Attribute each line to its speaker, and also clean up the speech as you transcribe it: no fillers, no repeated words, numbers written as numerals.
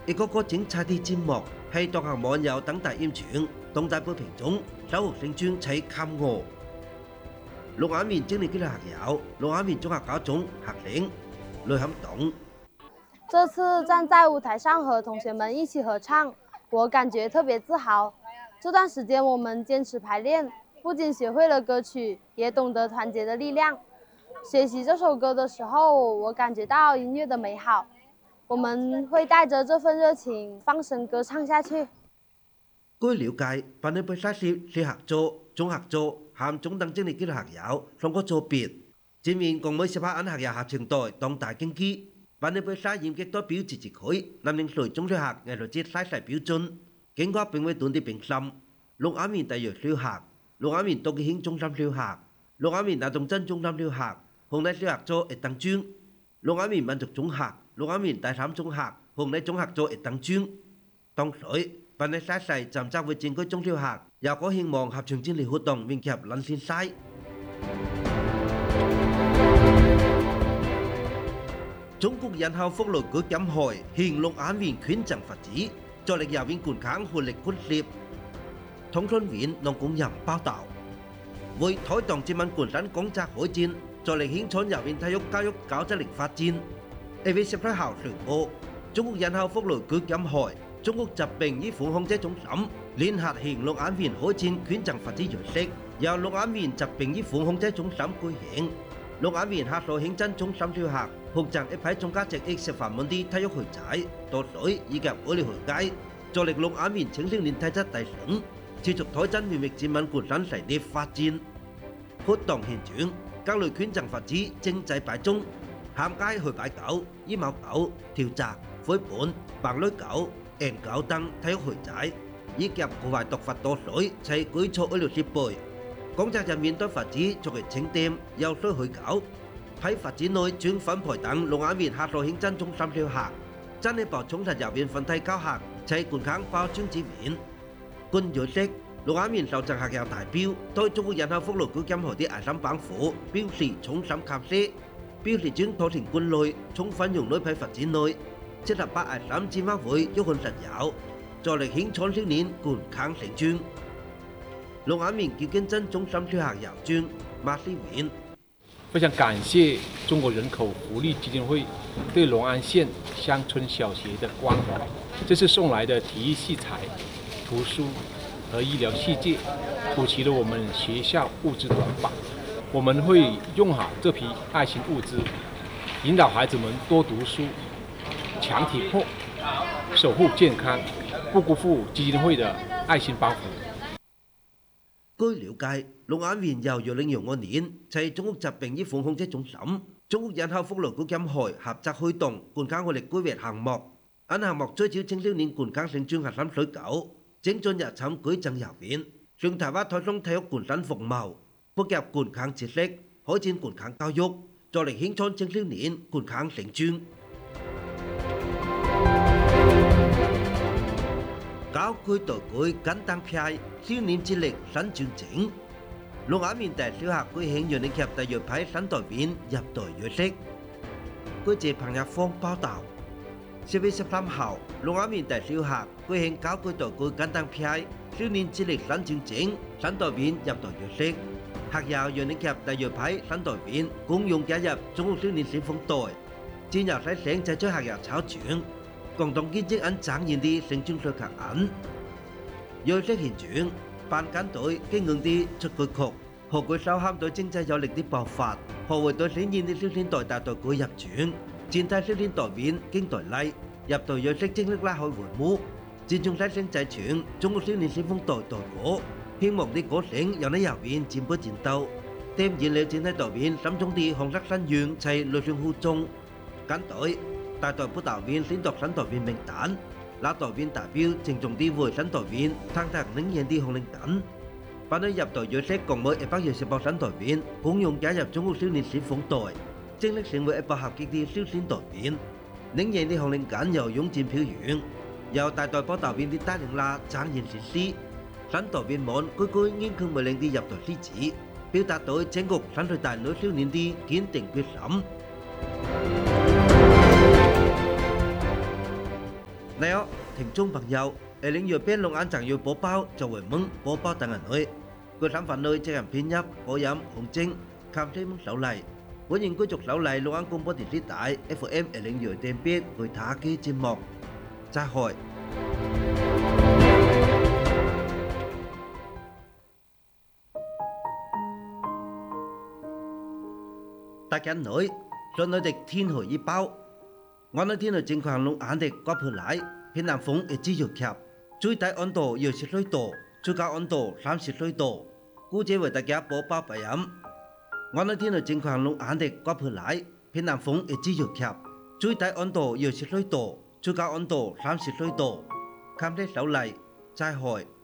Speaker 1: 一個個精彩的節目係當行網友等大演唱，當大報評中，收穫成專齊看我。陸亞明經歷紀律學友，陸亞明綜合高中學生雷撼動。
Speaker 2: 这次站在舞台上和同学们一起合唱，我感觉特别自豪。这段时间我们坚持排练，不仅学会了歌曲，也懂得团结的力量。学习这首歌的时候，我感觉到音乐的美好。我们会帶着這份熱情放聲歌唱下去。
Speaker 1: 據了解，辦理比賽時學組、中學組和中等經歷紀律學友兩個組別，前面共每18人學友合唱隊當大競技。辦理比賽嚴格代表自治區南寧水中小學藝術節賽事標準，經過評委團的評審，陸亞明大約小學、陸亞明獨基興中心小學、陸亞明大東鎮中心小學、紅泥小學組一等獎，陸亞明民族中學、陸亞明大三中學、紅泥中學組一等獎。當時，辦理賽事站在會展區中小學，又có希望合唱chiến lược活動liên kết lần xin sai。中國人口福利局檢hỏi hiện Long An viên khuyến chẳng phát triển, cho lực giáo viên cuốn kháng hoạt lực quyết liệt. Thông tin viên nông cũng nhằm báo đạo. Với thói tổng chỉ mang cuốn sẵn công tác hội chiến, cho lực hiến chọn giáo viên thể dục giáo dục cao chất lực phát triển. Vì sẽ phải hào sự bộ, Trung Quốc nhân口福利局檢hỏi Trung Quốc疾病與防控制中心聯合hiện Long An viên hội chiến khuyến chẳng phát triển giải釋，由Long An viên疾病與防控制中心舉行。Long An viên hạ số hiện chân中心小學學長一批中價值益食飯門的體育會仔、多水以及我哋會計，助力Long An viên青少年體質提升，持續推進免疫戰民管身勢的發展。活動現場各類圈贈發展正在擺中，涵蓋去擺狗、羽毛狗、跳擲、飛盤、棒壘狗、N 狗等體育會仔，以及國外獨發多水齊舉措醫療設備。工作人員對發展作為清點，有需去搞。喺發展內轉分配等Long An viên下數顯真中心小學，真係幫充實giáo viên分體教學，齊觀看包專資源。據giải釋，Long An viên受贈學校代表對中國人口福利局檢hỏi的愛心幫扶表示衷心感謝，表示將妥善管理，充分用於喺發展內，適合把愛心展發會喐看實有，助力顯創少年觀看成長。Long An viên叫經真中心小學校長馬思源。
Speaker 3: 非常感謝中國人口福利基金會對龍安縣鄉村小學的關懷。這次送來的體育器材、圖書和醫療器械，補齊了我們學校物資短板。我們會用好這批愛心物資，引導孩子們多讀書、強體魄、守護健康，不辜負基金會的愛心幫扶。
Speaker 1: 據了解，Long An viên由2005年在中國疾病與防控制中心、中國人口福利局檢hỏi合作推動觀看活力規劃項目。按項目追求青少年觀看成長核心水狗，精進日參舉贈giáo viên，上台灣推動體育觀賞服務，不夾觀看知識，開展觀看教育，助力興創青少年觀看成長。高舉代舉簡單派少年之力新chương trình Long An viên大小學舉行原年級大約派新代員入隊預識。據謝彭日芳報道，10月13號Long An viên大小學舉行高舉代舉簡單派少年之力新chương trình新代員入隊預識。學校原年級大約派新代員共用加入中國少年先鋒隊，戰友細聲在學校操場。共同見證很展現的成長水強案。預識現場，辦監隊經驗的出舉曲，何舉手喊對經濟有力的爆發，何為對顯現的少年隊大隊舉入場，全體少年隊員經隊禮入隊預識精力拉開會幕，戰中細聲在場，中國少年先鋒隊隊歌，希望的歌聲讓你校園戰不戰鬥，點燃了全體隊員心中的紅色信仰，齊雷上呼中。監隊大隊部隊員選讀新隊員名單，老隊員代表鄭重地為新隊員堂堂領贏的紅領巾。辦理入隊預識共每128新隊員共用加入中國少年先鋒隊，精力成為100合格的少先隊員。領贏的紅領巾由勇戰表揚，由大隊部隊員的帶領下展現實施。新隊員們句句堅強沒令的入隊詩詞，表達對全國3歲大女少年的堅定決心。 này ó thỉnh trung bằng giàu ở lĩnh vực bên Long An chẳng yêu bố bao cho với mừng bố bao tăng ở nơi cứ khám phá nơi cho em phiên nhấp bố giám hồng chính khám thấy mừng lão lại với những cái chục lão lại Long An cùng bố thị tại FM ở lĩnh vực tên biết với thả ký chim mọc xã hội大家nói rồi nói địch thiên hồi y bao ngón nói thiên hồi chính khoảng Long An địch có phở lại phía Nam Phong ở chỉ dược kẹp chui tại ấn độ nhiều xịt lôi tổ chui cao ấn độ làm xịt lôi tổ cú chế với đại gia bố bao bài ấm ngón nói thiên hồi chính khoảng Long An địch có phở lại phía Nam Phong ở chỉ dược kẹp chui tại ấn độ nhiều xịt lôi tổ chui cao ấn độ làm xịt lôi tổ khám thấy lão lại trai hỏi